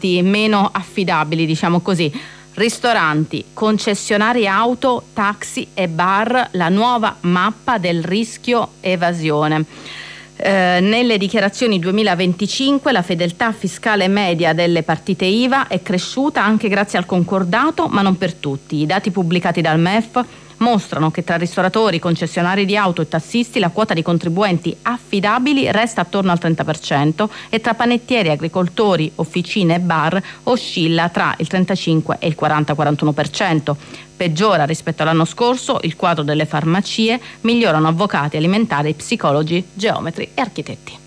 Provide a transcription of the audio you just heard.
dati meno affidabili, diciamo così. Ristoranti, concessionari auto, taxi e bar, la nuova mappa del rischio evasione. Nelle dichiarazioni 2025 la fedeltà fiscale media delle partite IVA è cresciuta anche grazie al concordato, ma non per tutti. I dati pubblicati dal MEF mostrano che tra ristoratori, concessionari di auto e tassisti la quota di contribuenti affidabili resta attorno al 30% e tra panettieri, agricoltori, officine e bar oscilla tra il 35 e il 40-41%. Peggiora rispetto all'anno scorso il quadro delle farmacie, migliorano avvocati, alimentari, psicologi, geometri e architetti.